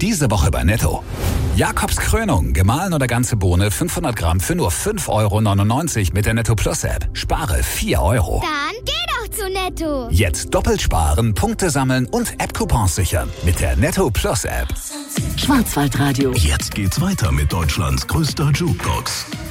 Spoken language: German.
Diese Woche bei Netto. Jakobs Krönung, gemahlen oder ganze Bohne, 500 Gramm für nur 5,99 € mit der Netto Plus App. Spare 4 €. Dann geh doch zu Netto. Jetzt doppelt sparen, Punkte sammeln und App-Coupons sichern mit der Netto Plus App. Schwarzwaldradio. Jetzt geht's weiter mit Deutschlands größter Jukebox.